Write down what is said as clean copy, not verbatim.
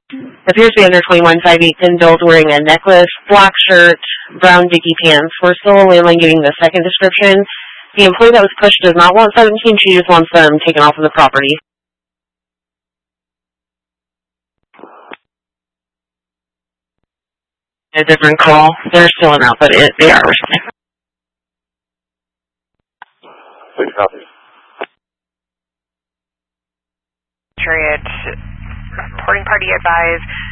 Appears to be under 21, 5'8", thin build, wearing a necklace, black shirt, brown dicky pants. We're still only getting the second description. The employee that was pushed does not want 17. She just wants them taken off of the property. A different call. They're still in out, but they are responding. Please copy. Reporting party advised